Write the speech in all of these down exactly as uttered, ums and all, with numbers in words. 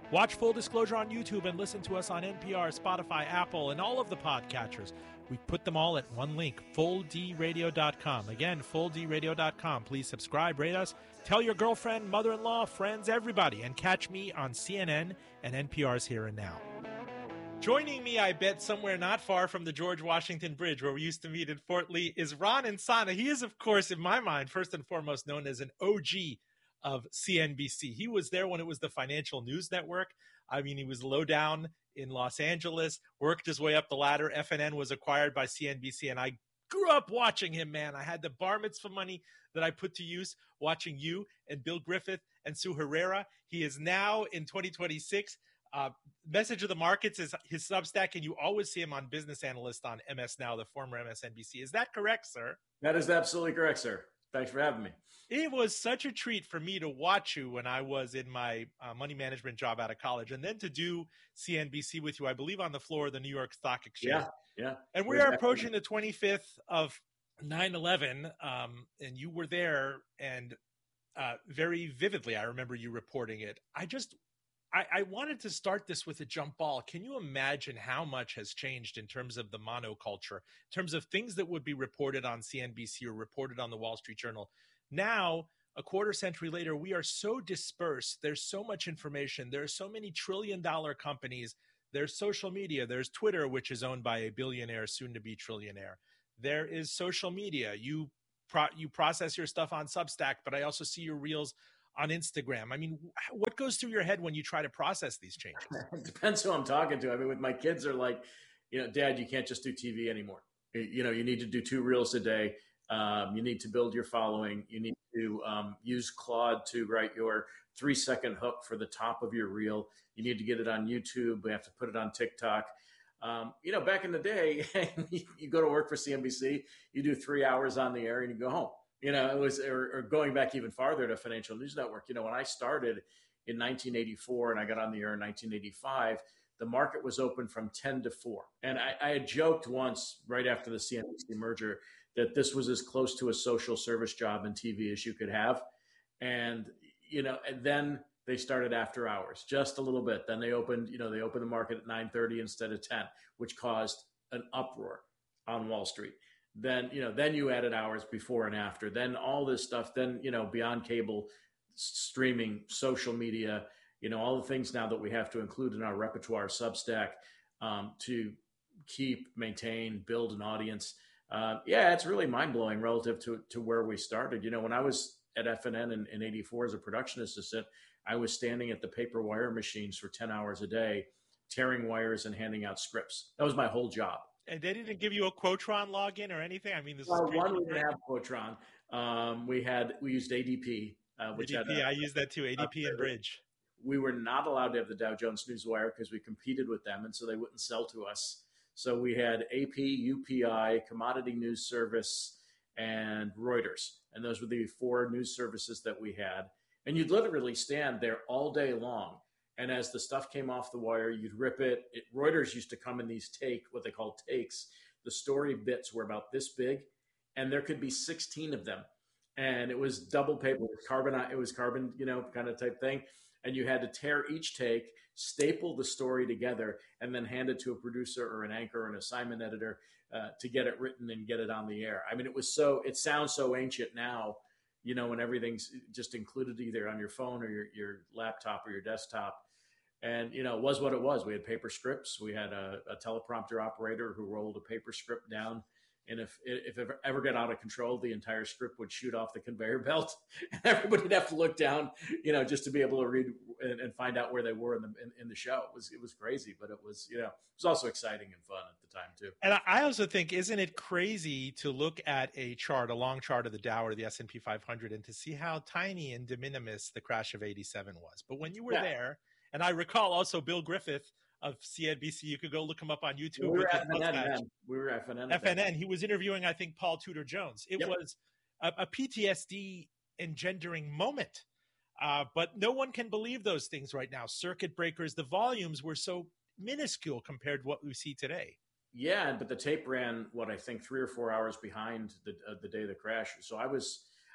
Watch Full Disclosure on YouTube and listen to us on N P R, Spotify, Apple, and all of the podcatchers. We put them all at one link, full d radio dot com. Again, full d radio dot com. Please subscribe, rate us, tell your girlfriend, mother-in-law, friends, everybody, and catch me on C N N and N P R's Here and Now. Joining me, I bet, somewhere not far from the George Washington Bridge, where we used to meet in Fort Lee, is Ron Insana. He is, of course, in my mind, first and foremost known as an O G of C N B C. He was there when it was the Financial News Network. I mean, he was low down in Los Angeles, worked his way up the ladder. F N N was acquired by C N B C, and I grew up watching him, man. I had the bar mitzvah money that I put to use watching you and Bill Griffith and Sue Herrera. He is now in twenty twenty-six. Uh, Message of the Markets is his Substack, and you always see him on Business Analyst on M S Now, the former M S N B C. Is that correct, sir? That is absolutely correct, sir. Thanks for having me. It was such a treat for me to watch you when I was in my uh, money management job out of college, and then to do C N B C with you, I believe, on the floor of the New York Stock Exchange. Yeah, yeah. And we are approaching the twenty-fifth of nine eleven, um, and you were there, and uh, very vividly, I remember you reporting it. I just I, I wanted to start this with a jump ball. Can you imagine how much has changed in terms of the monoculture, in terms of things that would be reported on C N B C or reported on the Wall Street Journal? Now, a quarter century later, we are so dispersed. There's so much information. There are so many trillion dollar companies. There's social media. There's Twitter, which is owned by a billionaire, soon to be trillionaire. There is social media. You pro- you process your stuff on Substack, but I also see your reels on Instagram. I mean, what goes through your head when you try to process these changes? It depends who I'm talking to. I mean, with my kids are like, you know, Dad, you can't just do T V anymore. You know, you need to do two reels a day. Um, you need to build your following. You need to um, use Claude to write your three second hook for the top of your reel. You need to get it on YouTube. We have to put it on TikTok. Um, you know, back in the day, you go to work for C N B C, you do three hours on the air and you go home. You know, it was, or, or going back even farther to Financial News Network. You know, when I started in nineteen eighty-four and I got on the air in nineteen eighty-five, the market was open from ten to four. And I, I had joked once right after the C N B C merger that this was as close to a social service job in T V as you could have. And, you know, and then they started after hours just a little bit. Then they opened, you know, they opened the market at nine thirty instead of ten, which caused an uproar on Wall Street. Then, you know, then you added hours before and after, then all this stuff, then, you know, beyond cable, streaming, social media, you know, all the things now that we have to include in our repertoire Substack um, to keep, maintain, build an audience. Uh, yeah, it's really mind blowing relative to, to where we started. You know, when I was at F N N in, in eighty-four as a production assistant, I was standing at the paper wire machines for ten hours a day, tearing wires and handing out scripts. That was my whole job. And they didn't give you a Quotron login or anything? I mean, this well, is one, we didn't have Quotron. Um, we had, we used A D P. Uh, which A D P, had a, I used that too, A D P and Bridge. We were not allowed to have the Dow Jones Newswire because we competed with them, and so they wouldn't sell to us. So we had A P, U P I, Commodity News Service, and Reuters. And those were the four news services that we had. And you'd literally stand there all day long. And as the stuff came off the wire, you'd rip it. it. Reuters used to come in these take, what they call takes. The story bits were about this big, and there could be sixteen of them. And it was double paper, it was carbon, it was carbon, you know, kind of type thing. And you had to tear each take, staple the story together, and then hand it to a producer or an anchor or an assignment editor uh, to get it written and get it on the air. I mean, it was so, it sounds so ancient now, you know, when everything's just included either on your phone or your, your laptop or your desktop. And, you know, it was what it was. We had paper scripts. We had a, a teleprompter operator who rolled a paper script down. And if if it ever got out of control, the entire script would shoot off the conveyor belt. And everybody'd have to look down, you know, just to be able to read and, and find out where they were in the in, in the show. It was it was crazy, but it was, you know, it was also exciting and fun at the time, too. And I also think, isn't it crazy to look at a chart, a long chart of the Dow or the S and P five hundred, and to see how tiny and de minimis the crash of eighty-seven was? But when you were yeah. there, and I recall also Bill Griffith of C N B C, you could go look him up on YouTube. We were F N N. We were F N N. F N N. He was interviewing, I think, Paul Tudor Jones. It yep. was a, a P T S D engendering moment. Uh, but no one can believe those things right now. Circuit breakers, the volumes were so minuscule compared to what we see today. Yeah, but the tape ran, what, I think three or four hours behind the uh, the day of the crash. So I was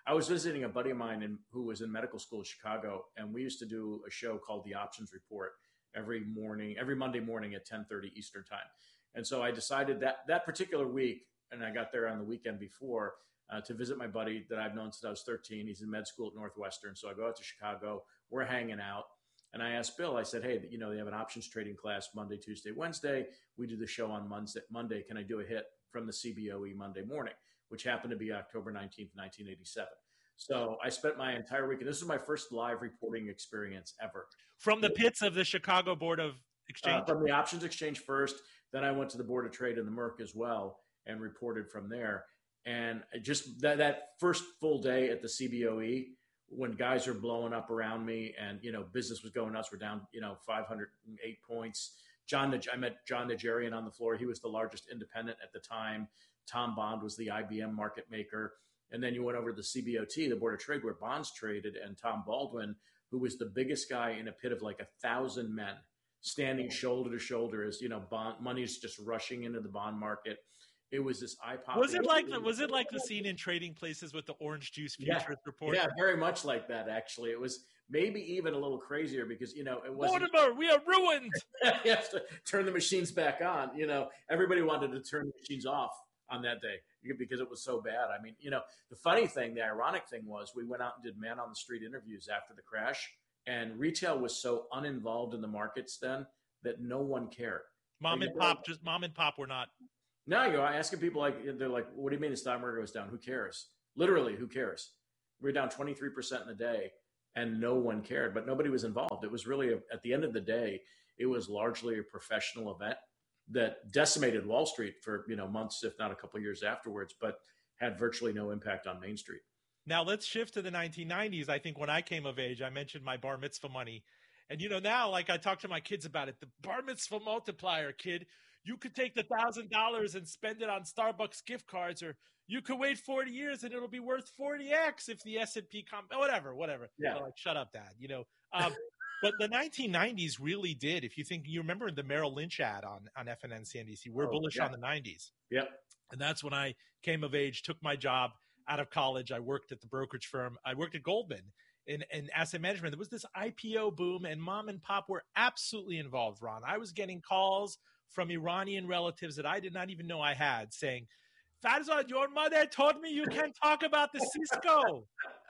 I was visiting a buddy of mine in, who was in medical school in Chicago, and we used to do a show called The Options Report every morning, every Monday morning at ten thirty Eastern time. And so I decided that that particular week, and I got there on the weekend before, uh, to visit my buddy that I've known since I was thirteen. He's in med school at Northwestern. So I go out to Chicago. We're hanging out. And I asked Bill, I said, hey, you know, they have an options trading class Monday, Tuesday, Wednesday. We do the show on Monday. Monday. Can I do a hit from the C B O E Monday morning, which happened to be October nineteenth, nineteen eighty-seven. So I spent my entire weekend. This was my first live reporting experience ever. From the pits of the Chicago Board of Exchange? Uh, from the Options Exchange first. Then I went to the Board of Trade and the Merc as well and reported from there. And just that, that first full day at the C B O E, when guys are blowing up around me and, you know, business was going nuts. We're down, you know, five hundred eight points. John, I met John Najarian on the floor. He was the largest independent at the time. Tom Bond was the I B M market maker. And then you went over to the C B O T, the Board of Trade, where bonds traded, and Tom Baldwin, who was the biggest guy in a pit of like a thousand men, standing shoulder to shoulder as, you know, bond money's just rushing into the bond market. It was this eye-popping. Was it like the, was it like the scene in Trading Places with the orange juice futures yeah, report? Yeah, very much like that, actually. It was maybe even a little crazier because, you know, it wasn't... Mortimer, we are ruined! You have to turn the machines back on. You know, everybody wanted to turn the machines off on that day because it was so bad. I mean, you know, the funny thing, the ironic thing was we went out and did man on the street interviews after the crash, and retail was so uninvolved in the markets then that no one cared. Mom and pop, just mom and pop were not... No, you're asking people like, they're like, what do you mean the stock market was down? Who cares? Literally, who cares? We were down twenty-three percent in a day and no one cared, but nobody was involved. It was really, a, at the end of the day, it was largely a professional event that decimated Wall Street for, you know, months, if not a couple of years afterwards, but had virtually no impact on Main Street. Now let's shift to the nineteen nineties. I think when I came of age, I mentioned my bar mitzvah money. And, you know, now, like I talk to my kids about it, the bar mitzvah multiplier, kid. You could take the one thousand dollars and spend it on Starbucks gift cards, or you could wait forty years and it'll be worth forty X if the S and P comp, whatever, whatever. Yeah. So like, shut up, Dad, you know. Um, but the nineteen nineties really did. If you think, you remember the Merrill Lynch ad on, on F N N C N B C, we're oh, bullish yeah. on the nineties. Yep. And that's when I came of age, took my job out of college. I worked at the brokerage firm. I worked at Goldman in, in asset management. There was this I P O boom, and mom and pop were absolutely involved, Ron. I was getting calls from Iranian relatives that I did not even know I had saying, Farzad, your mother told me you can't talk about the Cisco.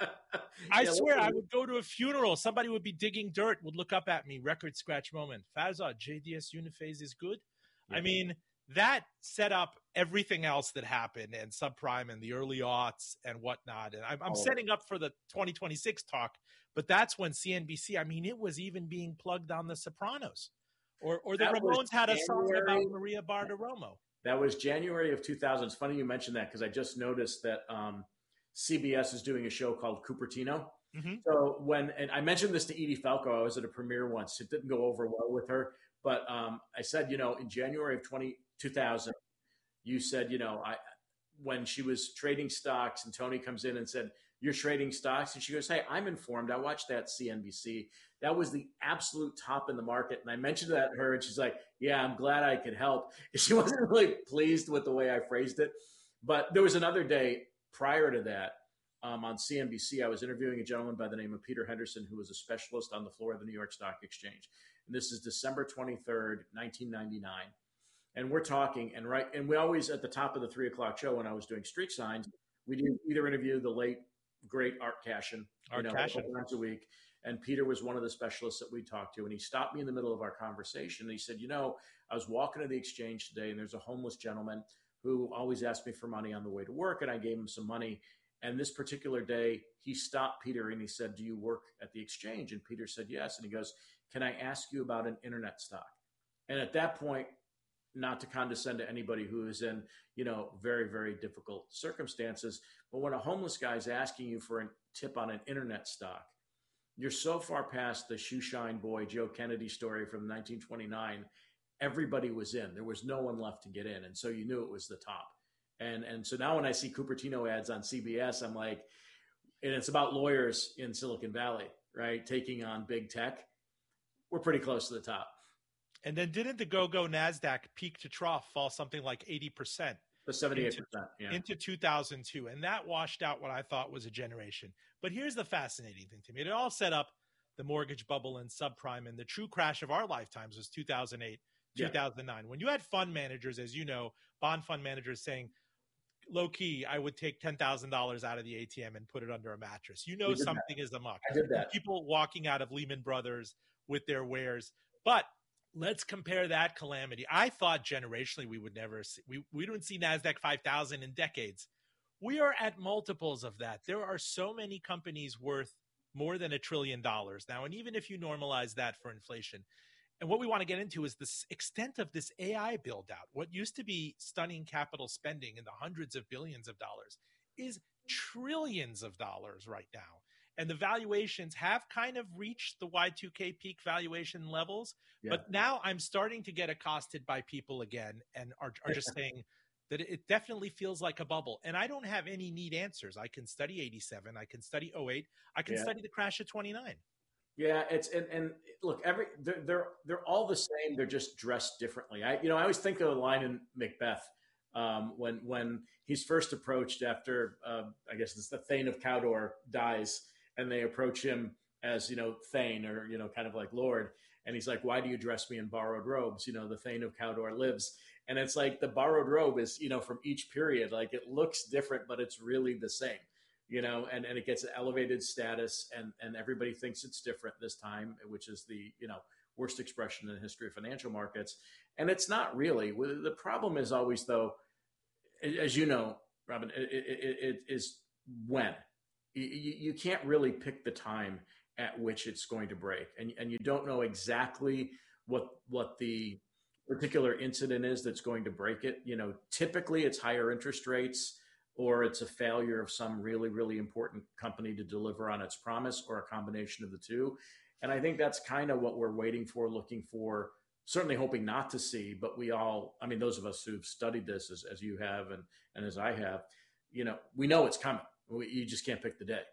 I yeah, swear, I would go to a funeral. Somebody would be digging dirt, would look up at me, record scratch moment. Farzad, J D S Uniphase is good. Yeah. I mean, that set up everything else that happened, and subprime and the early aughts and whatnot. And I'm, I'm oh. setting up for the twenty twenty-six talk, but that's when C N B C, I mean, it was even being plugged on The Sopranos. Or, or the that Ramones had a song about Maria Bartiromo. That was January of two thousand. It's funny you mentioned that because I just noticed that um, C B S is doing a show called Cupertino. Mm-hmm. So when, and I mentioned this to Edie Falco, I was at a premiere once. It didn't go over well with her, but um, I said, you know, in January of two thousand, you said, you know, I when she was trading stocks and Tony comes in and said, you're trading stocks. And she goes, hey, I'm informed. I watched that C N B C. That was the absolute top in the market. And I mentioned that to her, and she's like, yeah, I'm glad I could help. She wasn't really pleased with the way I phrased it. But there was another day prior to that um, on C N B C. I was interviewing a gentleman by the name of Peter Henderson, who was a specialist on the floor of the New York Stock Exchange. And this is December twenty-third, nineteen ninety-nine. And we're talking, and right, and we always, at the top of the three o'clock show when I was doing Street Signs, we do either interview the late, great Art Cashin, Art you know, Cashin. once a week. And Peter was one of the specialists that we talked to. And he stopped me in the middle of our conversation. And he said, you know, I was walking to the exchange today, and there's a homeless gentleman who always asked me for money on the way to work. And I gave him some money. And this particular day, he stopped Peter and he said, do you work at the exchange? And Peter said, yes. And he goes, can I ask you about an internet stock? And at that point, not to condescend to anybody who is in, you know, very, very difficult circumstances, but when a homeless guy is asking you for a tip on an internet stock, you're so far past the shoeshine boy Joe Kennedy story from nineteen twenty-nine. Everybody was in. There was no one left to get in, and so you knew it was the top. And and so now when I see Cupertino ads on C B S, I'm like, and it's about lawyers in Silicon Valley, right, taking on big tech. We're pretty close to the top. And then didn't the go-go NASDAQ peak to trough fall something like eighty percent? The seventy-eight percent, yeah. Into two thousand two. And that washed out what I thought was a generation. But here's the fascinating thing to me. It all set up the mortgage bubble and subprime, and the true crash of our lifetimes was two thousand eight, two thousand nine. Yeah. When you had fund managers, as you know, bond fund managers saying, low key, I would take ten thousand dollars out of the A T M and put it under a mattress. You know something that. is amok. I did that. People walking out of Lehman Brothers with their wares. But let's compare that calamity. I thought generationally we would never see, we, we don't see NASDAQ five thousand in decades. We are at multiples of that. There are so many companies worth more than a trillion dollars now. And even if you normalize that for inflation, and what we want to get into is the extent of this A I build out. What used to be stunning capital spending in the hundreds of billions of dollars is trillions of dollars right now. And the valuations have kind of reached the Y two K peak valuation levels. Yeah. But now I'm starting to get accosted by people again and are, are just saying that it definitely feels like a bubble. And I don't have any neat answers. I can study eighty-seven. I can study oh eight. I can yeah. study the crash of twenty-nine. Yeah, it's and, and look, every they're, they're they're all the same. They're just dressed differently. I you know I always think of the line in Macbeth um, when when he's first approached after uh, I guess it's the Thane of Cawdor dies, and they approach him as you know Thane or you know kind of like Lord, and he's like, "Why do you dress me in borrowed robes?" You know, the Thane of Cawdor lives, and it's like the borrowed robe is you know from each period. Like it looks different, but it's really the same. You know, and, and it gets an elevated status and, and everybody thinks it's different this time, which is the, you know, worst expression in the history of financial markets. And it's not really. The problem is always, though, as you know, Robin, it, it, it is when. You, you can't really pick the time at which it's going to break. And, and you don't know exactly what what the particular incident is that's going to break it. You know, typically it's higher interest rates, or it's a failure of some really, really important company to deliver on its promise, or a combination of the two. And I think that's kind of what we're waiting for, looking for, certainly hoping not to see, but we all, I mean, those of us who've studied this as, as you have and, and as I have, you know, we know it's coming. We, you just can't pick the day.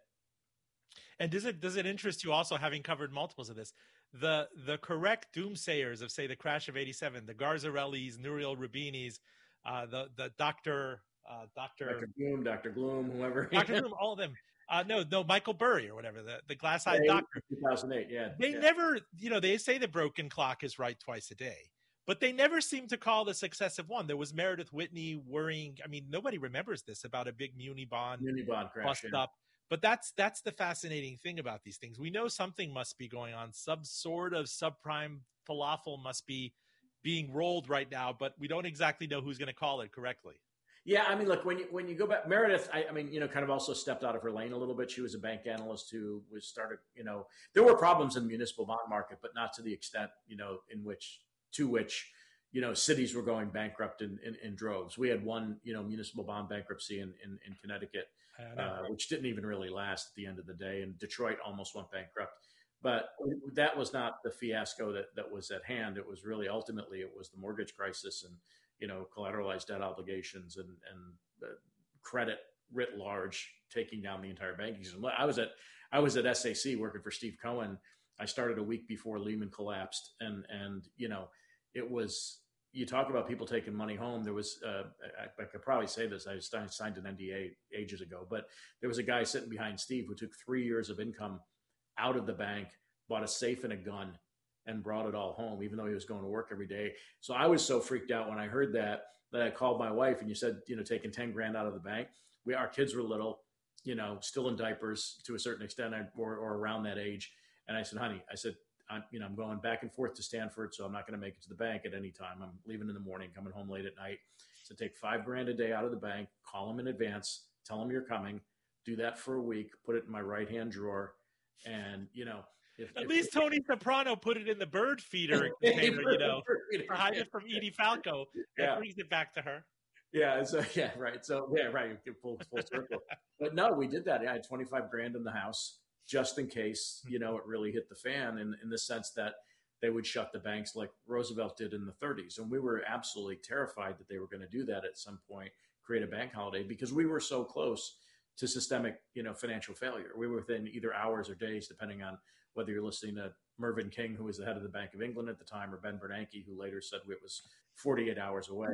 And does it does it interest you also, having covered multiples of this, the the correct doomsayers of, say, the crash of eighty-seven, the Garzarellis, Nouriel Rubinis, uh, the the Doctor Uh, Doctor Doctor Gloom, Doctor Gloom, whoever. Doctor Gloom, all of them. Uh, no, no, Michael Burry or whatever, the, the glass-eyed yeah, doctor. two thousand eight, yeah. They yeah. never, you know, they say the broken clock is right twice a day, but they never seem to call the successive one. There was Meredith Whitney worrying. I mean, nobody remembers this about a big muni bond, muni bond crash, bust yeah. up. But that's that's the fascinating thing about these things. We know something must be going on. Some sort of subprime falafel must be being rolled right now, but we don't exactly know who's going to call it correctly. Yeah, I mean, look, when you when you go back, Meredith, I, I mean, you know, kind of also stepped out of her lane a little bit. She was a bank analyst who was started, you know, there were problems in the municipal bond market, but not to the extent, you know, in which, to which, you know, cities were going bankrupt in, in, in droves. We had one, you know, municipal bond bankruptcy in, in, in Connecticut, uh, which didn't even really last at the end of the day. And Detroit almost went bankrupt. But that was not the fiasco that, that was at hand. It was really, ultimately, it was the mortgage crisis and, you know, collateralized debt obligations and, and uh, credit writ large, taking down the entire banking system. I was at, I was at S A C working for Steve Cohen. I started a week before Lehman collapsed. And, and, you know, it was, you talk about people taking money home. There was, uh, I, I could probably say this, I signed an N D A ages ago, but there was a guy sitting behind Steve who took three years of income out of the bank, bought a safe and a gun, and brought it all home, even though he was going to work every day. So I was so freaked out when I heard that, that I called my wife, and you said, you know, taking ten grand out of the bank. We, our kids were little, you know, still in diapers to a certain extent, or, or around that age. And I said, honey, I said, I'm, you know, I'm going back and forth to Stanford, so I'm not going to make it to the bank at any time. I'm leaving in the morning, coming home late at night. So take five grand a day out of the bank, call them in advance, tell them you're coming, do that for a week, put it in my right-hand drawer. And, you know, If, At if, least if, Tony Soprano put it in the bird feeder container, you know, or hide it from Edie Falco. That yeah. brings it back to her. Yeah. So yeah, right. So yeah, right. Full full circle. But no, we did that. I had twenty-five grand in the house just in case, you know, it really hit the fan. In in the sense that they would shut the banks like Roosevelt did in the thirties, and we were absolutely terrified that they were going to do that at some point, create a bank holiday, because we were so close to systemic, you know, financial failure. We were within either hours or days, depending on whether you're listening to Mervyn King, who was the head of the Bank of England at the time, or Ben Bernanke, who later said it was forty-eight hours away.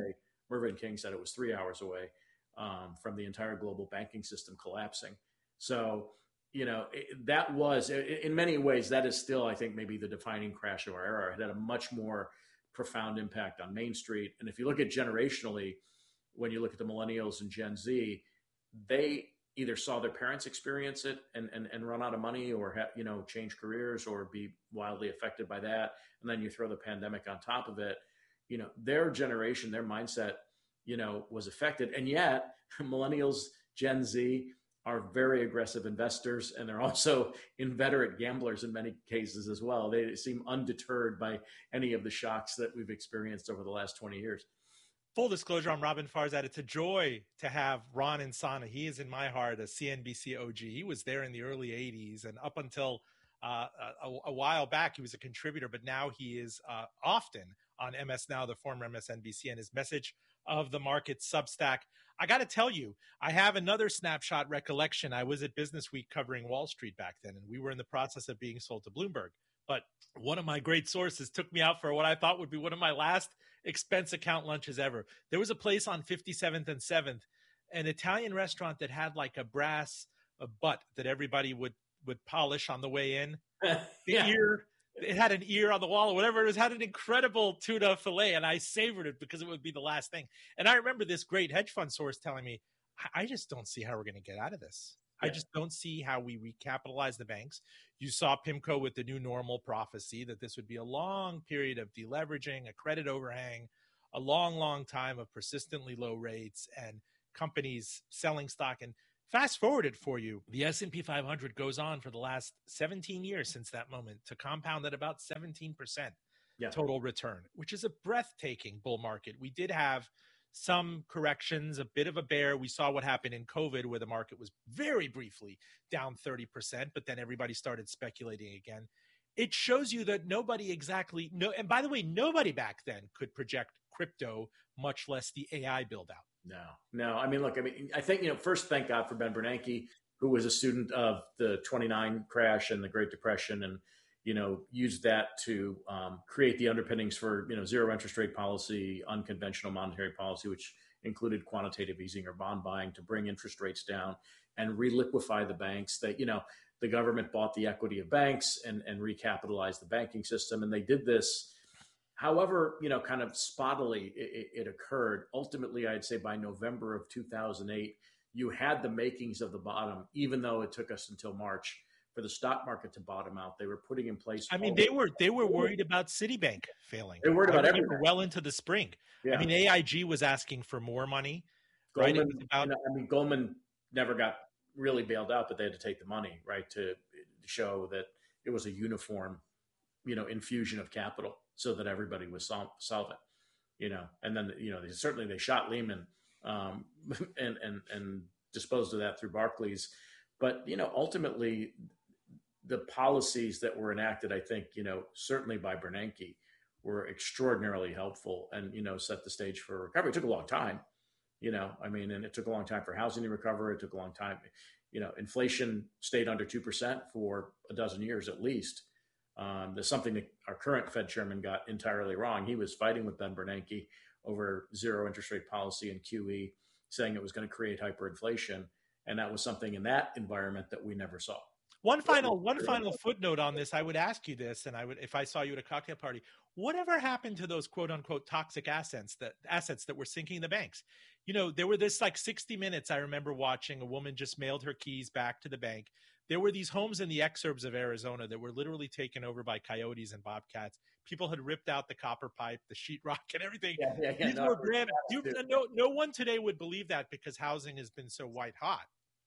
Mervyn King said it was three hours away um, from the entire global banking system collapsing. So, you know, it, that was, in many ways, that is still, I think, maybe the defining crash of our era. It had a much more profound impact on Main Street. And if you look at generationally, when you look at the millennials and Gen Z, they either saw their parents experience it and, and, and run out of money, or have, you know, change careers or be wildly affected by that. And then you throw the pandemic on top of it. You know, their generation, their mindset, you know, was affected. And yet millennials, Gen Z are very aggressive investors, and they're also inveterate gamblers in many cases as well. They seem undeterred by any of the shocks that we've experienced over the last twenty years. Full disclosure, I'm Robin Farzad. It's a joy to have Ron Insana. He is in my heart a C N B C O G. He was there in the early eighties, and up until uh, a, a while back, he was a contributor, but now he is uh, often on M S Now, the former M S N B C, and his Message of the Market Substack. I got to tell you, I have another snapshot recollection. I was at Business Week covering Wall Street back then, and we were in the process of being sold to Bloomberg. But one of my great sources took me out for what I thought would be one of my last expense account lunches ever. There was a place on fifty-seventh and seventh, an Italian restaurant that had like a brass a butt that everybody would, would polish on the way in. The yeah. ear, it had an ear on the wall or whatever. It was, had an incredible tuna fillet, and I savored it because it would be the last thing. And I remember this great hedge fund source telling me, I just don't see how we're going to get out of this. Yeah. I just don't see how we recapitalize the banks. You saw PIMCO with the new normal prophecy that this would be a long period of deleveraging, a credit overhang, a long, long time of persistently low rates and companies selling stock. And fast forwarded for you, the S and P five hundred goes on for the last seventeen years since that moment to compound at about seventeen percent yeah. total return, which is a breathtaking bull market. We did have some corrections, a bit of a bear. We saw what happened in COVID where the market was very briefly down thirty percent, but then everybody started speculating again. It shows you that nobody exactly, no, and by the way, nobody back then could project crypto, much less the A I build out. No, no. I mean, look, I mean, I think, you know, first, thank God for Ben Bernanke, who was a student of the twenty-nine crash and the Great Depression, and, you know, used that to um, create the underpinnings for, you know, zero interest rate policy, unconventional monetary policy, which included quantitative easing or bond buying to bring interest rates down and reliquify the banks. That, you know, the government bought the equity of banks and, and recapitalized the banking system. And they did this, however, you know, kind of spottily it, it occurred. Ultimately, I'd say by November of two thousand eight, you had the makings of the bottom, even though it took us until March for the stock market to bottom out. They were putting in place. I mean, they were they were worried about Citibank failing. They were worried about everything well into the spring. Yeah. I mean, A I G was asking for more money. Goldman, right? It was about- I mean, Goldman never got really bailed out, but they had to take the money, right, to show that it was a uniform, you know, infusion of capital so that everybody was sol- solvent, you know. And then, you know, they, certainly they shot Lehman um, and and and disposed of that through Barclays. But, you know, ultimately, the policies that were enacted, I think, you know, certainly by Bernanke, were extraordinarily helpful and, you know, set the stage for recovery. It took a long time, you know, I mean, and it took a long time for housing to recover. It took a long time. You know, inflation stayed under two percent for a dozen years at least. Um, there's something that our current Fed chairman got entirely wrong. He was fighting with Ben Bernanke over zero interest rate policy and Q E, saying it was going to create hyperinflation. And that was something in that environment that we never saw. One final, one final footnote on this. I would ask you this, and I would, if I saw you at a cocktail party, whatever happened to those quote unquote toxic assets that assets that were sinking the banks? You know, there were this like sixty minutes. I remember watching a woman just mailed her keys back to the bank. There were these homes in the exurbs of Arizona that were literally taken over by coyotes and bobcats. People had ripped out the copper pipe, the sheetrock, and everything. Yeah, yeah, yeah, these no, were grand. You, no, no one today would believe that because housing has been so white hot.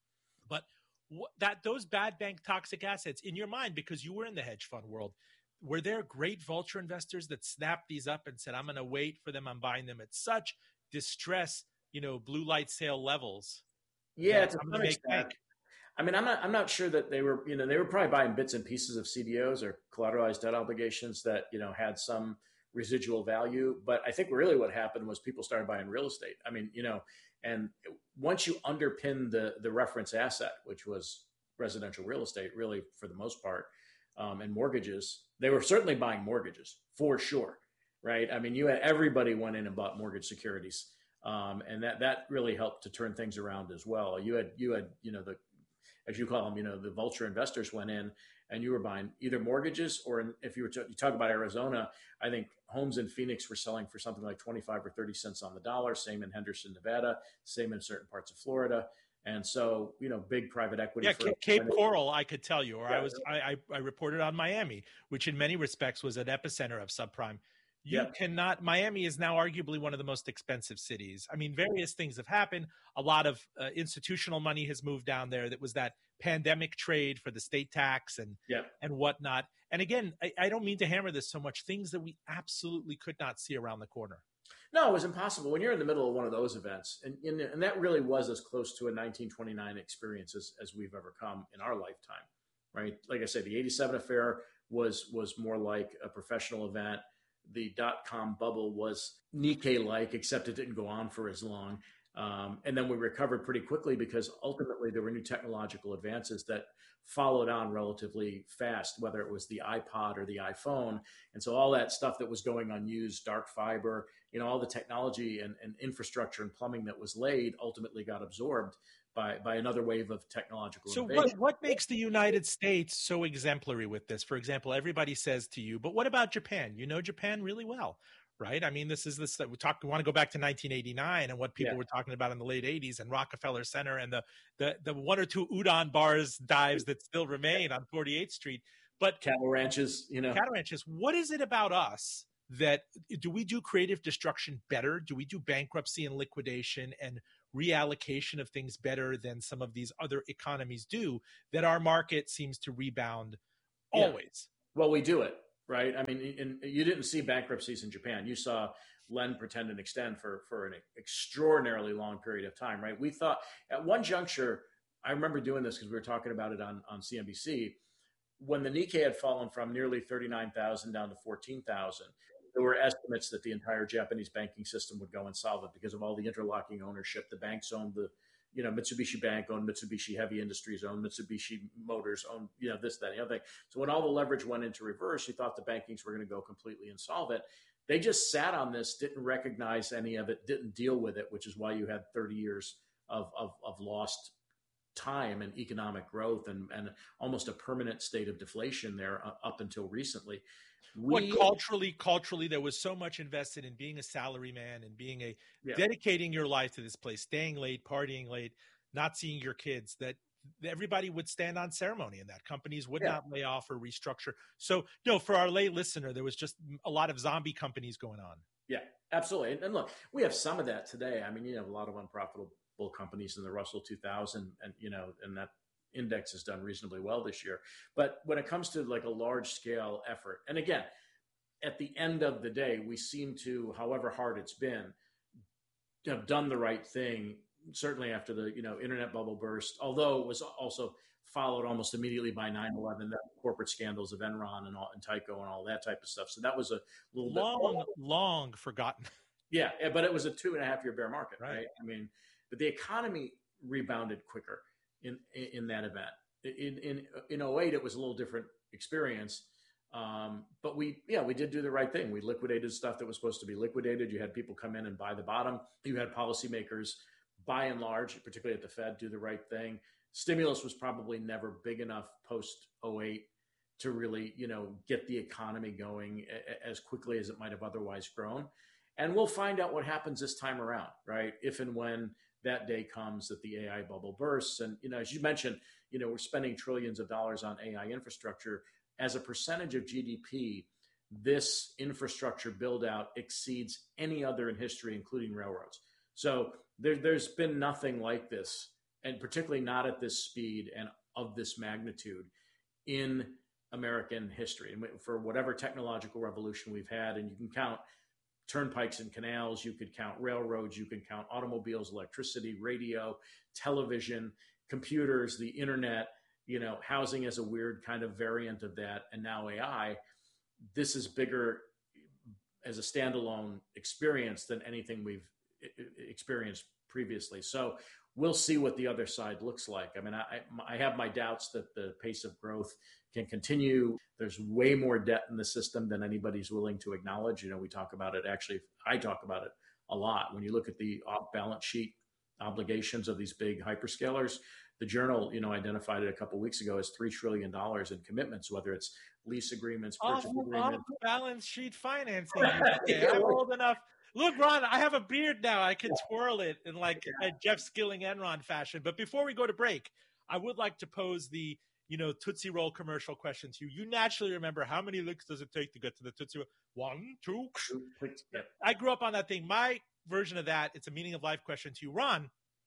But that those bad bank toxic assets in your mind, because you were in the hedge fund world, were there great vulture investors that snapped these up and said, I'm going to wait for them. I'm buying them at such distress, you know, blue light sale levels. Yeah, to some extent. I mean, I'm not, I'm not sure that they were, you know, they were probably buying bits and pieces of C D Os or collateralized debt obligations that, you know, had some residual value. But I think really what happened was people started buying real estate. I mean, you know, and once you underpin the the reference asset, which was residential real estate, really for the most part, um, and mortgages, they were certainly buying mortgages for sure, right? I mean, you had everybody went in and bought mortgage securities Um, and that, that really helped to turn things around as well. You had, you had, you know, the, as you call them, you know, the vulture investors went in and you were buying either mortgages or in, if you were to, you talk about Arizona, I think homes in Phoenix were selling for something like twenty-five or thirty cents on the dollar. Same in Henderson, Nevada, same in certain parts of Florida. And so, you know, big private equity. Yeah, for Cape Coral, I could tell you, or yeah, I was, I, I, I reported on Miami, which in many respects was an epicenter of subprime. You yeah. cannot, Miami is now arguably one of the most expensive cities. I mean, various things have happened. A lot of uh, institutional money has moved down there. That was that pandemic trade for the state tax and, yeah. and whatnot. And again, I, I don't mean to hammer this so much, things that we absolutely could not see around the corner. No, it was impossible when you're in the middle of one of those events. And, and, and that really was as close to a nineteen twenty-nine experience as, as we've ever come in our lifetime, right? Like I said, the eighty-seven affair was, was more like a professional event. The dot-com bubble was Nikkei-like, except it didn't go on for as long. Um, and then we recovered pretty quickly because ultimately there were new technological advances that followed on relatively fast, whether it was the iPod or the iPhone. And so all that stuff that was going unused, dark fiber, you know, all the technology and, and infrastructure and plumbing that was laid ultimately got absorbed by, by another wave of technological so innovation. So what, what makes the United States so exemplary with this? For example, everybody says to you, but what about Japan? You know Japan really well, right? I mean, this is this, we talk, we want to go back to nineteen eighty-nine and what people yeah. were talking about in the late eighties and Rockefeller Center and the, the, the one or two udon bars dives that still remain on forty-eighth Street. But cattle ranches, you know, cattle ranches, what is it about us that do we do creative destruction better? Do we do bankruptcy and liquidation and reallocation of things better than some of these other economies do, that our market seems to rebound always? Yeah. Well, we do it, right? I mean, in, you didn't see bankruptcies in Japan. You saw lend, pretend, and extend for, for an extraordinarily long period of time, right? We thought at one juncture, I remember doing this because we were talking about it on, on C N B C, when the Nikkei had fallen from nearly thirty-nine thousand down to fourteen thousand, there were estimates that the entire Japanese banking system would go insolvent because of all the interlocking ownership. The banks owned the, you know, Mitsubishi Bank owned Mitsubishi Heavy Industries, owned Mitsubishi Motors, owned, you know, this, that, and the other thing. So when all the leverage went into reverse, you thought the bankings were going to go completely insolvent. They just sat on this, didn't recognize any of it, didn't deal with it, which is why you had thirty years of, of, of lost time and economic growth and, and almost a permanent state of deflation there uh, up until recently. We, what culturally, culturally, there was so much invested in being a salaryman and being a yeah. dedicating your life to this place, staying late, partying late, not seeing your kids, that everybody would stand on ceremony and that companies would yeah. not lay off or restructure. So, no, for our lay listener, there was just a lot of zombie companies going on. Yeah, absolutely. And, and look, we have some of that today. I mean, you have a lot of unprofitable companies in the Russell two thousand, and you know, and that index has done reasonably well this year. But when it comes to like a large scale effort, and again, at the end of the day, we seem to, however hard it's been, have done the right thing. Certainly after the, you know, internet bubble burst, although it was also followed almost immediately by nine eleven, the corporate scandals of Enron and, all, and Tyco and all that type of stuff. So that was a little long, bit long forgotten. Yeah, but it was a two and a half year bear market, right? right? I mean, but the economy rebounded quicker in in, in that event. In in in oh eight, it was a little different experience, um, but we yeah we did do the right thing. We liquidated stuff that was supposed to be liquidated. You had people come in and buy the bottom. You had policymakers, by and large, particularly at the Fed, do the right thing. Stimulus was probably never big enough post oh eight to really you know get the economy going a, as quickly as it might have otherwise grown. And we'll find out what happens this time around, right? If and when that day comes that the A I bubble bursts. And, you know, as you mentioned, you know, we're spending trillions of dollars on A I infrastructure. As a percentage of G D P, this infrastructure build out exceeds any other in history, including railroads. So there, there's been nothing like this, and particularly not at this speed and of this magnitude in American history. And for whatever technological revolution we've had, and you can count turnpikes and canals, you could count railroads, you can count automobiles, electricity, radio, television, computers, the internet, you know, housing as a weird kind of variant of that, and now A I. This is bigger as a standalone experience than anything we've experienced previously. So we'll see what the other side looks like. I mean, I, I have my doubts that the pace of growth can continue. There's way more debt in the system than anybody's willing to acknowledge. You know, we talk about it, actually, I talk about it a lot. When you look at the off-balance sheet obligations of these big hyperscalers, the Journal, you know, identified it a couple of weeks ago as three trillion dollars in commitments, whether it's lease agreements, purchase off, agreements. off balance sheet financing. Yeah, I'm old enough. Look, Ron, I have a beard now. I can yeah. twirl it in like yeah. a Jeff Skilling Enron fashion. But before we go to break, I would like to pose the, you know, Tootsie Roll commercial question to you. You naturally remember how many licks does it take to get to the Tootsie Roll? One, two. Yep. I grew up on that thing. My version of that, it's a meaning of life question to you. Ron,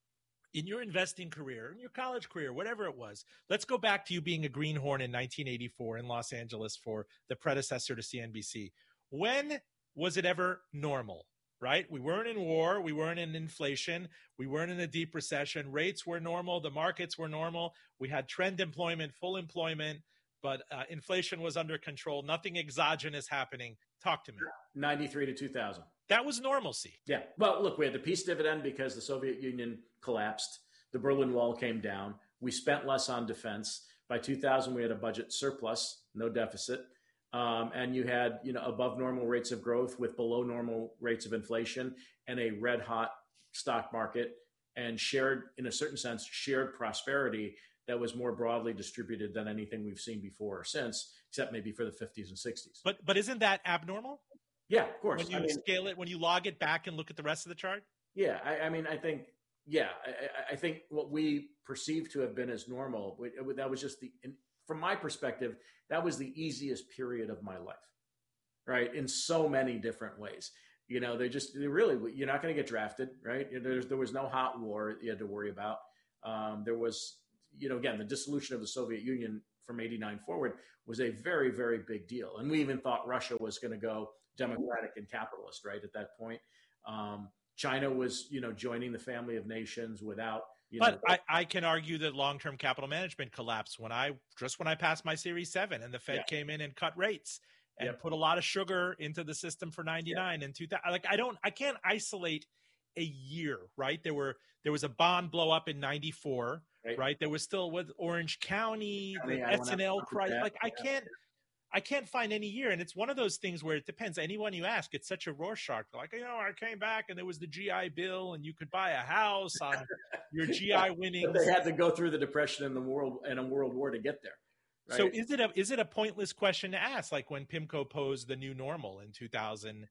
in your investing career, in your college career, whatever it was, let's go back to you being a greenhorn in nineteen eighty-four in Los Angeles for the predecessor to C N B C. When was it ever normal? Right? We weren't in war. We weren't in inflation. We weren't in a deep recession. Rates were normal. The markets were normal. We had trend employment, full employment, but uh, inflation was under control. Nothing exogenous happening. Talk to me. ninety-three to two thousand. That was normalcy. Yeah. Well, look, we had the peace dividend because the Soviet Union collapsed. The Berlin Wall came down. We spent less on defense. By two thousand, we had a budget surplus, no deficit. Um, and you had, you know, above normal rates of growth with below normal rates of inflation and a red hot stock market and shared, in a certain sense, shared prosperity that was more broadly distributed than anything we've seen before or since, except maybe for the fifties and sixties. But but isn't that abnormal? Yeah, of course. When you I mean, scale it, when you log it back and look at the rest of the chart? Yeah, I, I mean, I think, yeah, I, I think what we perceive to have been as normal, that was just the, from my perspective, that was the easiest period of my life, right? In so many different ways. You know, they just, they really, you're not going to get drafted, right? There's, there was no hot war you had to worry about. Um, there was, you know, again, the dissolution of the Soviet Union from eighty-nine forward was a very, very big deal. And we even thought Russia was going to go democratic and capitalist, right? At that point. Um, China was, you know, joining the family of nations without, you but know, I, I can argue that long-term capital management collapsed when I just when I passed my Series seven and the Fed yeah. came in and cut rates and yep. put a lot of sugar into the system for ninety-nine yep. and two thousand. Like I don't, I can't isolate a year, right? There were there was a bond blow up in ninety-four, right? right? There was still with Orange County, I mean, the S N L crisis. Like I can't. I can't find any year. And it's one of those things where it depends. Anyone you ask, it's such a Rorschach. Like, you know, I came back and there was the G I Bill and you could buy a house on your G I winnings. But they had to go through the Depression and the world and a world war to get there. Right? So is it a, is it a pointless question to ask? Like when PIMCO posed the new normal in two thousand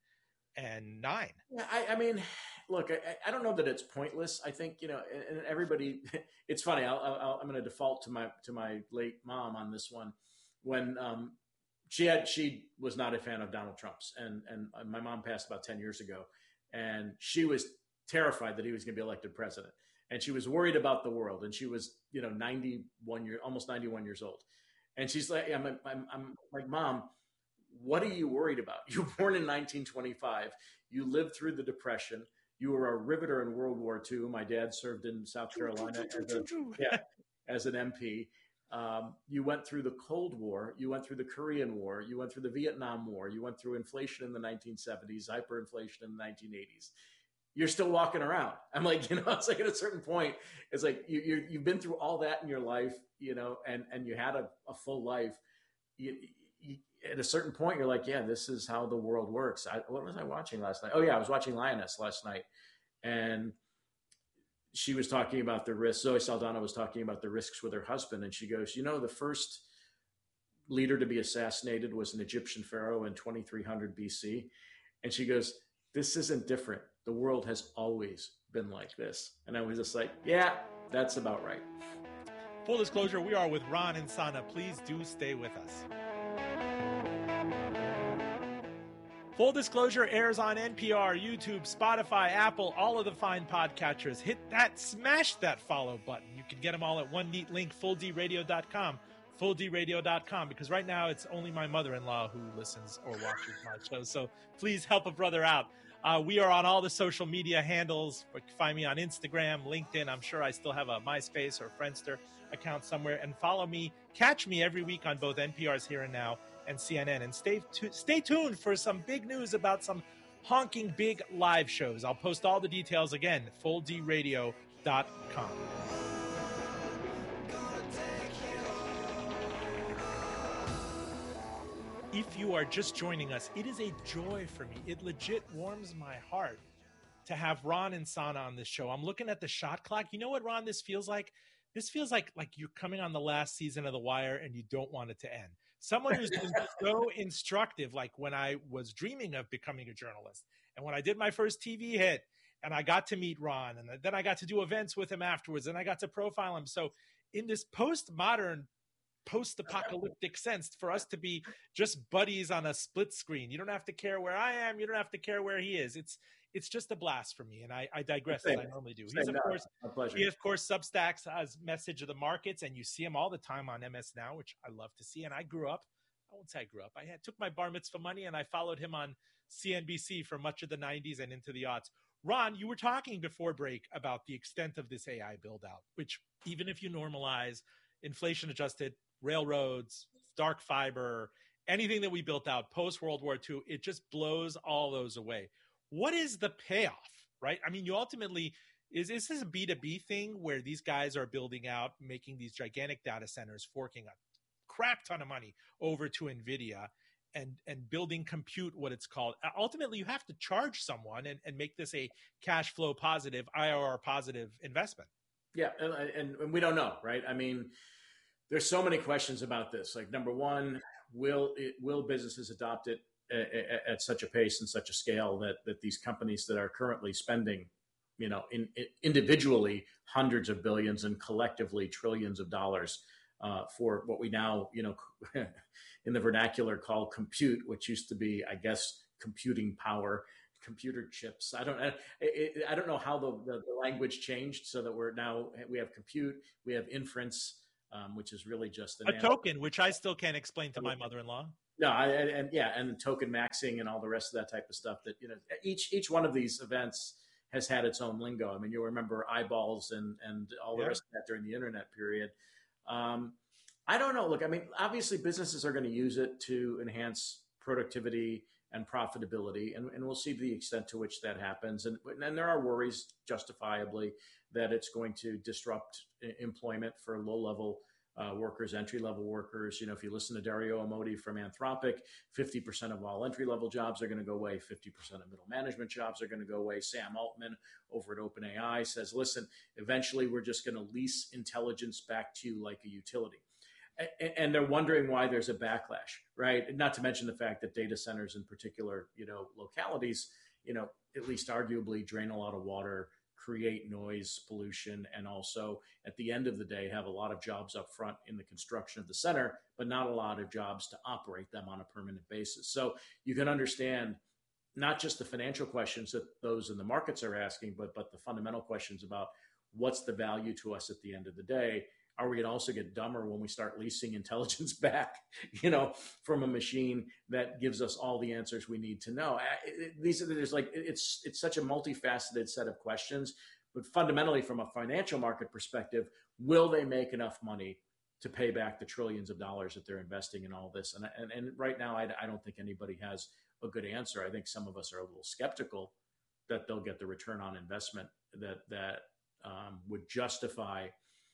nine? Yeah, I, I mean, look, I, I don't know that it's pointless. I think, you know, and, and everybody, it's funny. I'll, I'll, I'm going to default to my, to my late mom on this one. When, um, She had she was not a fan of Donald Trump's, and and my mom passed about ten years ago, and she was terrified that he was going to be elected president, and she was worried about the world, and she was you know ninety-one year almost ninety-one years old, and she's like, I'm, I'm, I'm like, Mom, what are you worried about? You were born in nineteen twenty-five, you lived through the Depression, you were a riveter in World War Two. My dad served in South Carolina as a, yeah, as an M P. Um, you went through the Cold War, you went through the Korean War, you went through the Vietnam War, you went through inflation in the nineteen seventies, hyperinflation in the nineteen eighties. You're still walking around. I'm like, you know, it's like at a certain point, it's like you, you, you've been through all that in your life, you know, and, and you had a, a full life. You, you, at a certain point, you're like, yeah, this is how the world works. I, what was I watching last night? Oh, yeah, I was watching Lioness last night. And she was talking about the risks. Zoe Saldana was talking about the risks with her husband. And she goes, you know, the first leader to be assassinated was an Egyptian pharaoh in twenty-three hundred B C. And she goes, this isn't different. The world has always been like this. And I was just like, yeah, that's about right. Full disclosure, we are with Ron Insana. Please do stay with us. Full Disclosure airs on N P R, YouTube, Spotify, Apple, all of the fine podcatchers. Hit that, smash that follow button. You can get them all at one neat link, full d radio dot com, full d radio dot com, because right now it's only my mother-in-law who listens or watches my show. So please help a brother out. Uh, we are on all the social media handles. You can find me on Instagram, LinkedIn. I'm sure I still have a MySpace or Friendster account somewhere. And follow me, catch me every week on both N P R's Here and Now and C N N, and stay tu- stay tuned for some big news about some honking big live shows. I'll post all the details again, full d radio dot com. If you are just joining us, it is a joy for me. It legit warms my heart to have Ron and Sana on this show. I'm looking at the shot clock. You know what, Ron, this feels like? This feels like like you're coming on the last season of The Wire and you don't want it to end. Someone who's been so instructive, like when I was dreaming of becoming a journalist and when I did my first T V hit and I got to meet Ron and then I got to do events with him afterwards and I got to profile him. So in this postmodern, post-apocalyptic sense, for us to be just buddies on a split screen, you don't have to care where I am. You don't have to care where he is. It's It's just a blast for me, and I, I digress as I normally do. He's of course, he of course substacks as Message of the Markets, and you see him all the time on M S Now, which I love to see. And I grew up, I won't say I grew up, I had, took my bar mitzvah money, and I followed him on C N B C for much of the nineties and into the aughts. Ron, you were talking before break about the extent of this A I build out, which even if you normalize inflation adjusted railroads, dark fiber, anything that we built out post World War Two, it just blows all those away. What is the payoff, right? I mean, you ultimately, is, is this a B two B thing where these guys are building out, making these gigantic data centers, forking a crap ton of money over to NVIDIA and, and building compute, what it's called? Ultimately, you have to charge someone and, and make this a cash flow positive, I R R positive investment. Yeah, and, and we don't know, right? I mean, there's so many questions about this. Like, number one, will it, will businesses adopt it at, at such a pace and such a scale that that these companies that are currently spending, you know, in, in individually hundreds of billions and collectively trillions of dollars uh, for what we now, you know, in the vernacular call compute, which used to be, I guess, computing power, computer chips. I don't, I, I don't know how the, the, the language changed so that we're now, we have compute, we have inference, um, which is really just a token, which I still can't explain to my mother-in-law. No, I, and, and yeah, and token maxing and all the rest of that type of stuff that, you know, each, each one of these events has had its own lingo. I mean, you'll remember eyeballs and, and all the yeah. rest of that during the internet period. Um, I don't know. Look, I mean, obviously businesses are going to use it to enhance productivity and profitability, and, and we'll see the extent to which that happens. And, and there are worries, justifiably, that it's going to disrupt employment for low-level uh, workers, entry-level workers. You know, if you listen to Dario Amodei from Anthropic, fifty percent of all entry-level jobs are going to go away, fifty percent of middle management jobs are going to go away. Sam Altman over at OpenAI says, listen, eventually we're just going to lease intelligence back to you like a utility. And they're wondering why there's a backlash, right? Not to mention the fact that data centers in particular, you know, localities, you know, at least arguably drain a lot of water, create noise pollution, and also at the end of the day have a lot of jobs up front in the construction of the center, but not a lot of jobs to operate them on a permanent basis. So you can understand not just the financial questions that those in the markets are asking, but but the fundamental questions about what's the value to us at the end of the day. Are we going to also get dumber when we start leasing intelligence back, you know, from a machine that gives us all the answers we need to know? These are there's like it's it's such a multifaceted set of questions, but fundamentally, from a financial market perspective, will they make enough money to pay back the trillions of dollars that they're investing in all this? And and, and right now, I, I don't think anybody has a good answer. I think some of us are a little skeptical that they'll get the return on investment that that um, would justify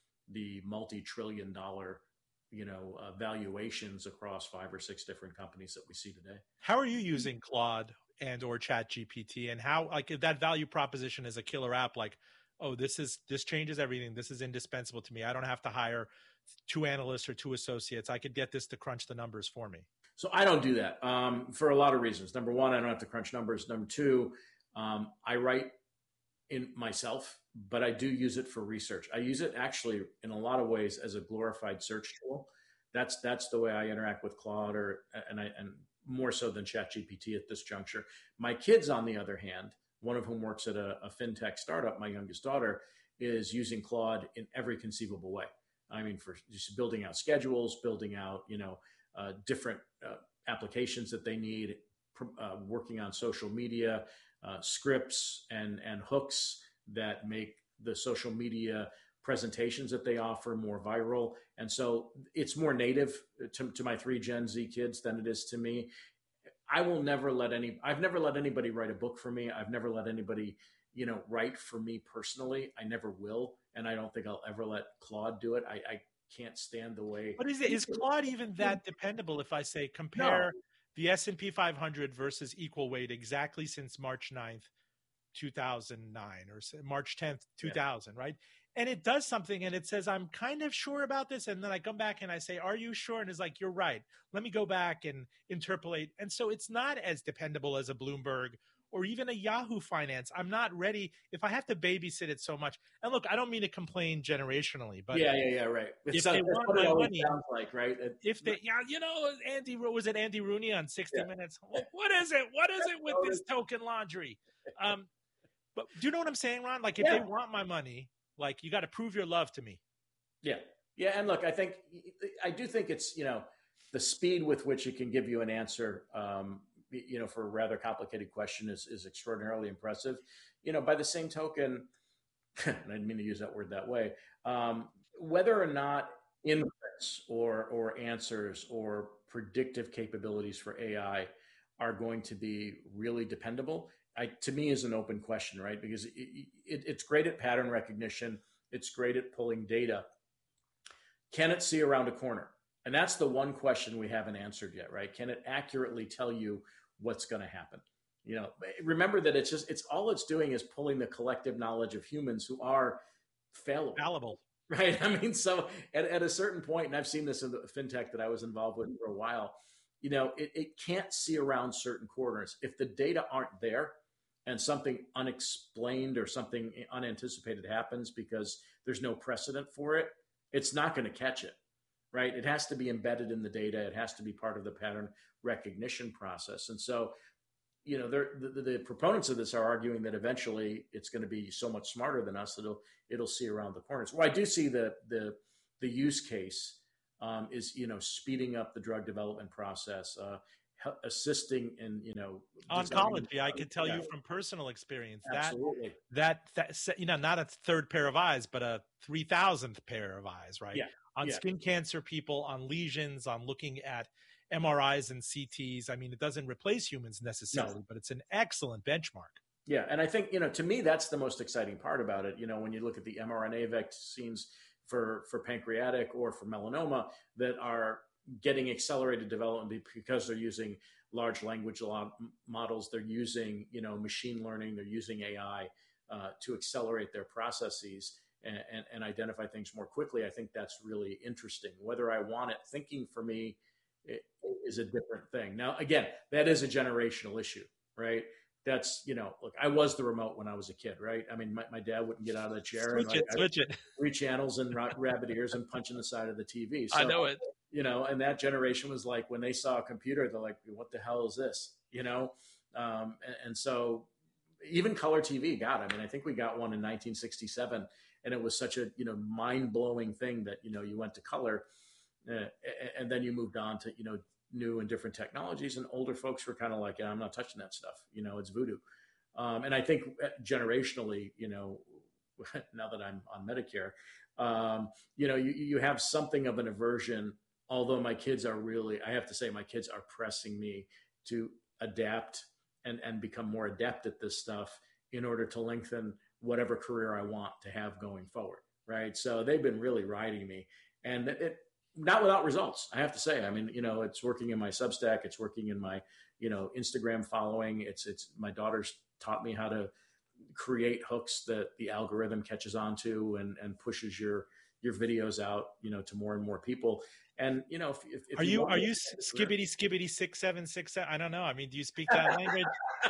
the multi-trillion dollar, you know, uh, valuations across five or six different companies that we see today. How are you using Claude and or ChatGPT, and how, like, if that value proposition is a killer app, like, oh, this is, this changes everything. This is indispensable to me. I don't have to hire two analysts or two associates. I could get this to crunch the numbers for me. So I don't do that um, for a lot of reasons. Number one, I don't have to crunch numbers. Number two, um, I write in myself, but I do use it for research. I use it actually in a lot of ways as a glorified search tool. That's that's the way I interact with Claude, or and I and more so than ChatGPT at this juncture. My kids, on the other hand, one of whom works at a, a fintech startup, my youngest daughter, is using Claude in every conceivable way. I mean, for just building out schedules, building out, you know, uh, different uh, applications that they need, uh, working on social media, uh, scripts and and hooks that make the social media presentations that they offer more viral. And so it's more native to, to my three Gen Z kids than it is to me. I will never let any, I've never let anybody write a book for me. I've never let anybody, you know, write for me personally. I never will. And I don't think I'll ever let Claude do it. I, I can't stand the way. But is it, is Claude even that dependable? If I say compare no. the S and P five hundred versus equal weight exactly since March ninth, two thousand nine or March tenth, two thousand, yeah. right? And it does something and it says, I'm kind of sure about this. And then I come back and I say, are you sure? And it's like, you're right. Let me go back and interpolate. And so it's not as dependable as a Bloomberg or even a Yahoo Finance. I'm not ready if I have to babysit it so much. And look, I don't mean to complain generationally, but yeah, yeah, yeah, right. If it's they a, want my money, sounds like, right? It, if they, yeah, you know, Andy, was it Andy Rooney on sixty yeah. minutes? What is it? What is it with this token laundry? Um, but do you know what I'm saying, Ron? Like if yeah. they want my money, like you got to prove your love to me. Yeah. Yeah. And look, I think, I do think it's, you know, the speed with which it can give you an answer, um, you know, for a rather complicated question is, is extraordinarily impressive. You know, by the same token, and I didn't mean to use that word that way, um, whether or not inputs or, or answers or predictive capabilities for A I are going to be really dependable, I, to me is an open question, right? Because it, it, it's great at pattern recognition. It's great at pulling data. Can it see around a corner? And that's the one question we haven't answered yet, right? Can it accurately tell you what's going to happen? You know, remember that it's just, it's all it's doing is pulling the collective knowledge of humans who are fallible. Fallible. Right. I mean, so at, at a certain point, and I've seen this in the fintech that I was involved with for a while, you know, it, it can't see around certain corners. If the data aren't there and something unexplained or something unanticipated happens because there's no precedent for it, it's not going to catch it, right? It has to be embedded in the data. It has to be part of the pattern recognition process. And so, you know, the, the, the proponents of this are arguing that eventually it's going to be so much smarter than us that it'll, it'll see around the corners. Well, I do see the, the, the use case um, is, you know, speeding up the drug development process, uh, assisting in, you know, oncology. I could tell yeah. you from personal experience Absolutely. that, that, that, you know, not a third pair of eyes, but a three thousandth pair of eyes, right? Yeah. On yeah. skin cancer people, on lesions, on looking at M R Is and C Ts. I mean, it doesn't replace humans necessarily, no. but it's an excellent benchmark. Yeah. And I think, you know, to me, that's the most exciting part about it. You know, when you look at the mRNA vaccines for, for pancreatic or for melanoma that are getting accelerated development because they're using large language models, they're using, you know, machine learning, they're using A I uh, to accelerate their processes and, and, and identify things more quickly. I think that's really interesting. Whether I want it thinking for me it is a different thing. Now, again, that is a generational issue, right? That's, you know, look, I was the remote when I was a kid, right? I mean, my, my dad wouldn't get out of the chair. Switch and it, I, switch it. Three channels and rabbit ears and punching the side of the T V. So, I know it. You know, and that generation was like, when they saw a computer, they're like, what the hell is this? You know? Um, and, and so even color T V, God, I mean, I think we got one in nineteen sixty-seven and it was such a, you know, mind blowing thing that, you know, you went to color uh, and then you moved on to, you know, new and different technologies, and older folks were kind of like, yeah, I'm not touching that stuff. You know, it's voodoo. Um, and I think generationally, you know, now that I'm on Medicare, um, you know, you, you have something of an aversion, although my kids are really, I have to say my kids are pressing me to adapt and, and become more adept at this stuff in order to lengthen whatever career I want to have going forward. Right. So they've been really riding me, and it, not without results, I have to say. I mean, you know, it's working in my Substack, it's working in my, you know, Instagram following. It's, it's, my daughter's taught me how to create hooks that the algorithm catches onto and, and pushes your, your videos out, you know, to more and more people. And, you know, if, if, if are you, you are you skibbity, skibbity, six, seven, six, seven? I don't know. I mean, do you speak that language?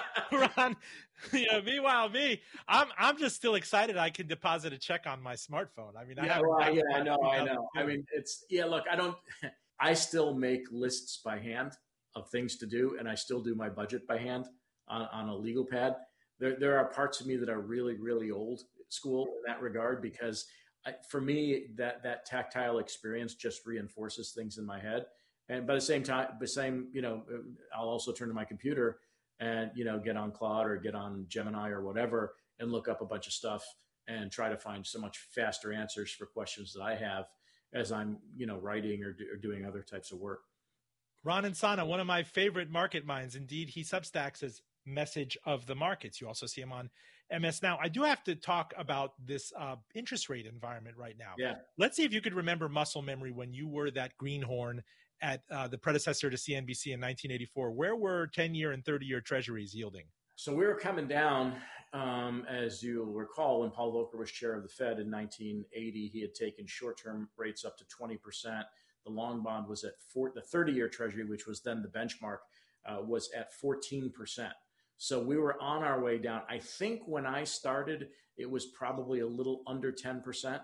Ron, you know, meanwhile, me, I'm, I'm just still excited. I can deposit a check on my smartphone. I mean, I yeah, have, well, yeah, I know, I know. I mean, it's, yeah, look, I don't, I still make lists by hand of things to do. And I still do my budget by hand on, on a legal pad. There, there are parts of me that are really, really old school in that regard, because I, for me, that, that tactile experience just reinforces things in my head. And by the same time, the same, you know, I'll also turn to my computer and, you know, get on Claude or get on Gemini or whatever and look up a bunch of stuff and try to find so much faster answers for questions that I have as I'm, you know, writing or, do, or doing other types of work. Ron Insana, one of my favorite market minds. Indeed, he substacks as Message of the Markets. You also see him on M S Now. I do have to talk about this uh, interest rate environment right now. Yeah. Let's see if you could remember muscle memory when you were that greenhorn at uh, the predecessor to C N B C in nineteen eighty-four. Where were ten-year and thirty-year treasuries yielding? So we were coming down, um, as you'll recall, when Paul Volcker was chair of the Fed in nineteen eighty, he had taken short-term rates up to twenty percent. The long bond was at four, the thirty-year Treasury, which was then the benchmark, uh, was at fourteen percent. So we were on our way down. I think when I started, it was probably a little under ten percent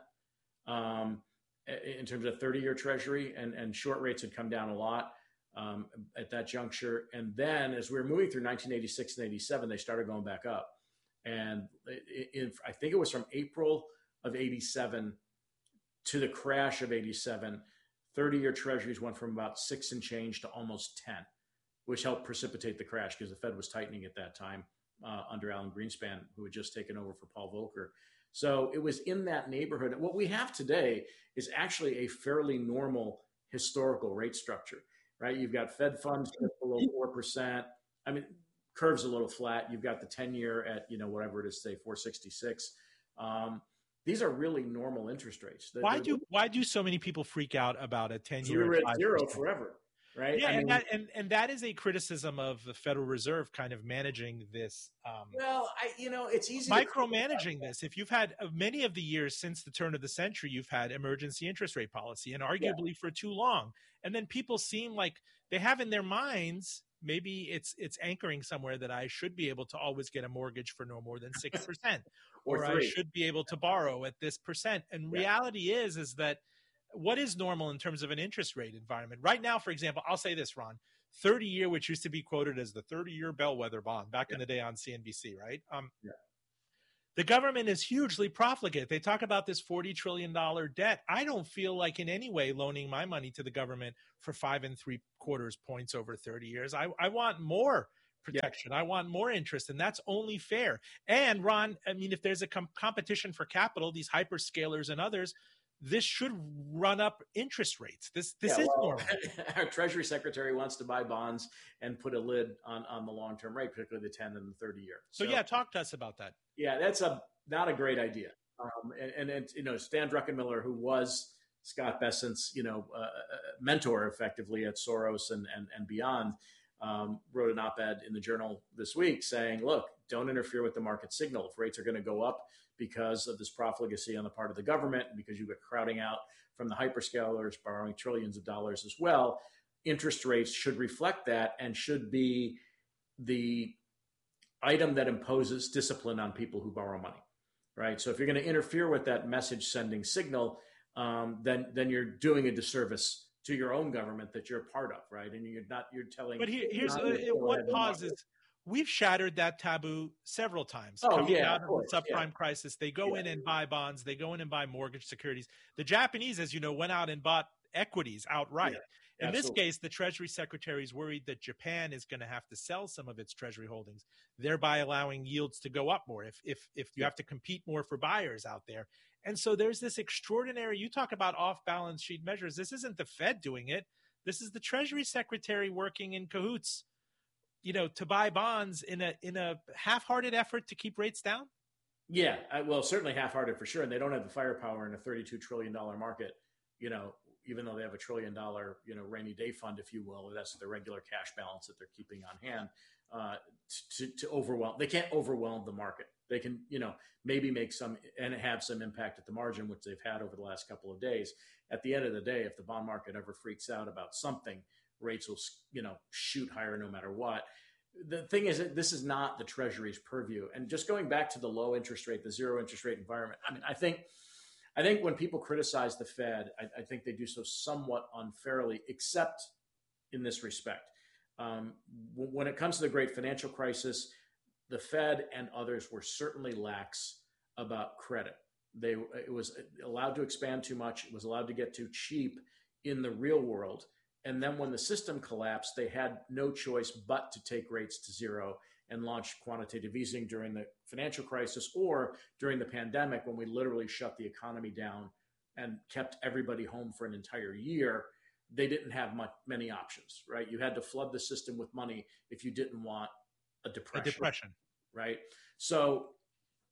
um, in terms of thirty-year Treasury, and, and short rates had come down a lot. Um, at that juncture. And then as we were moving through nineteen eighty-six and eighty-seven, they started going back up. And it, it, I think it was from April of eighty-seven to the crash of eighty-seven, thirty-year treasuries went from about six and change to almost ten, which helped precipitate the crash because the Fed was tightening at that time uh, under Alan Greenspan, who had just taken over for Paul Volcker. So it was in that neighborhood. What we have today is actually a fairly normal historical rate structure. Right, you've got Fed funds below four percent. I mean, curve's a little flat. You've got the ten-year at, you know, whatever it is, say four sixty-six. Um, these are really normal interest rates. They're, why they're, do why do so many people freak out about a ten-year? We were at zero forever, right? Yeah, I and mean, that and, and that is a criticism of the Federal Reserve kind of managing this. Um, well, I you know, it's easy micromanaging this. If you've had uh, many of the years since the turn of the century, you've had emergency interest rate policy, and arguably yeah. for too long. And then people seem like they have in their minds, maybe it's it's anchoring somewhere that I should be able to always get a mortgage for no more than six percent, or, or I should be able to borrow at this percent. And yeah. reality is, is that what is normal in terms of an interest rate environment right now? For example, I'll say this, Ron, thirty year, which used to be quoted as the thirty year bellwether bond back yeah. in the day on C N B C, right? Um, yeah. The government is hugely profligate. They talk about this forty trillion dollars debt. I don't feel like in any way loaning my money to the government for five and three quarters points over thirty years. I, I want more protection. Yeah. I want more interest, and that's only fair. And Ron, I mean, if there's a com- competition for capital, these hyperscalers and others, this should run up interest rates. This this yeah, is well, normal. Our Treasury Secretary wants to buy bonds and put a lid on, on the long-term rate, particularly the ten and the thirty year. So, so yeah, talk to us about that. Yeah, that's a not a great idea. Um, and, and, and, you know, Stan Druckenmiller, who was Scott Bessent's, you know, uh, mentor effectively at Soros and, and, and beyond, um, wrote an op-ed in the Journal this week saying, look, don't interfere with the market signal. If rates are going to go up because of this profligacy on the part of the government, because you get crowding out from the hyperscalers, borrowing trillions of dollars as well, interest rates should reflect that and should be the item that imposes discipline on people who borrow money, right? So if you're going to interfere with that message sending signal, um, then then you're doing a disservice to your own government that you're part of, right? And you're not, you're telling. But here, here's uh, what causes. We've shattered that taboo several times. Oh, Coming yeah, out of, of the subprime yeah. crisis, they go yeah. in and buy bonds. They go in and buy mortgage securities. The Japanese, as you know, went out and bought equities outright. Yeah. In Absolutely. This case, the Treasury Secretary is worried that Japan is going to have to sell some of its Treasury holdings, thereby allowing yields to go up more if if if you have to compete more for buyers out there. And so there's this extraordinary, you talk about off-balance sheet measures. This isn't the Fed doing it. This is the Treasury Secretary working in cahoots, you know, to buy bonds in a in a half-hearted effort to keep rates down. Yeah, well, certainly half-hearted for sure. And they don't have the firepower in a thirty-two trillion dollars market, you know, even though they have a trillion dollar, you know, rainy day fund, if you will, that's the regular cash balance that they're keeping on hand, uh, to, to overwhelm. They can't overwhelm the market. They can, you know, maybe make some and have some impact at the margin, which they've had over the last couple of days. At the end of the day, if the bond market ever freaks out about something, rates will, you know, shoot higher no matter what. The thing is that this is not the Treasury's purview. And just going back to the low interest rate, the zero interest rate environment, I mean, I think I think when people criticize the Fed, I, I think they do so somewhat unfairly, except in this respect. Um, w- when it comes to the great financial crisis, the Fed and others were certainly lax about credit. They it was allowed to expand too much. It was allowed to get too cheap in the real world. And then when the system collapsed, they had no choice but to take rates to zero and launch quantitative easing during the financial crisis or during the pandemic when we literally shut the economy down and kept everybody home for an entire year. They didn't have much, many options, right? You had to flood the system with money if you didn't want a depression. A depression. Right? So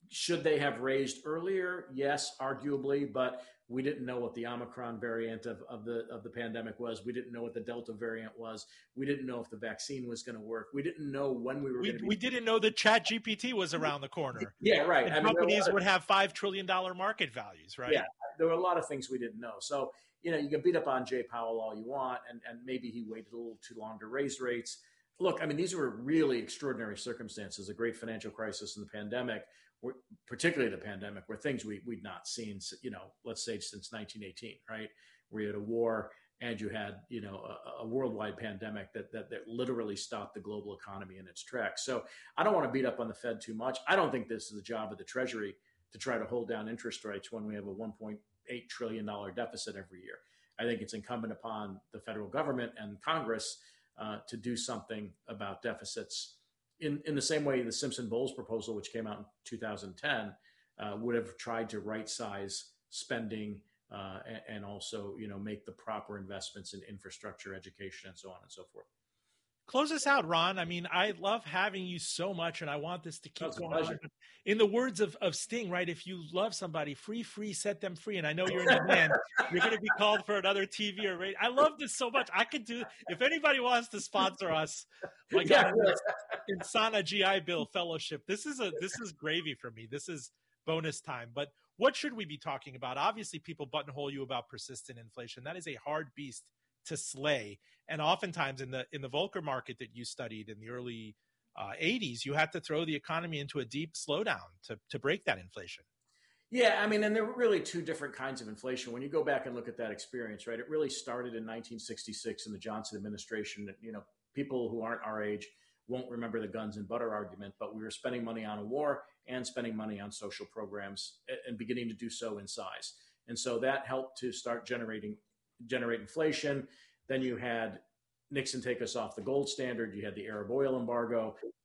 Should they have raised earlier? Yes, arguably, but we didn't know what the Omicron variant of, of the of the pandemic was. We didn't know what the Delta variant was. We didn't know if the vaccine was going to work. We didn't know when we were we, going to be. We didn't know that Chat G P T was around the corner. Yeah, right. And I mean, companies of, would have five trillion dollars market values, right? Yeah, there were a lot of things we didn't know. So, you know, you can beat up on Jay Powell all you want, and, and maybe he waited a little too long to raise rates. Look, I mean, these were really extraordinary circumstances, a great financial crisis and the pandemic, were, particularly the pandemic, were things we, we'd not seen, you know, let's say since nineteen eighteen, right? Where you had a war and you had, you know, a, a worldwide pandemic that, that that literally stopped the global economy in its tracks. So I don't want to beat up on the Fed too much. I don't think this is the job of the Treasury to try to hold down interest rates when we have a one point eight trillion dollars deficit every year. I think it's incumbent upon the federal government and Congress uh, to do something about deficits in, in the same way the Simpson-Bowles proposal, which came out in two thousand ten, uh, would have tried to right size spending uh, and, and also, you know, make the proper investments in infrastructure, education, and so on and so forth. Close us out, Ron. I mean, I love having you so much, and I want this to keep going on. In the words of, of Sting, right? If you love somebody, free, free, set them free. And I know you're in the band. You're going to be called for another T V or radio. I love this so much. I could do, if anybody wants to sponsor us, like yeah, in Insana G I Bill Fellowship, this is a this is gravy for me. This is bonus time. But what should we be talking about? Obviously, people buttonhole you about persistent inflation. That is a hard beast to slay. And oftentimes in the in the Volcker market that you studied in the early uh, eighties, you had to throw the economy into a deep slowdown to, to break that inflation. Yeah, I mean, and there were really two different kinds of inflation. When you go back and look at that experience, right, it really started in nineteen sixty-six in the Johnson administration. You know, people who aren't our age won't remember the guns and butter argument, but we were spending money on a war and spending money on social programs and beginning to do so in size. And so that helped to start generating generate inflation. Then you had Nixon take us off the gold standard. You had the Arab oil embargo.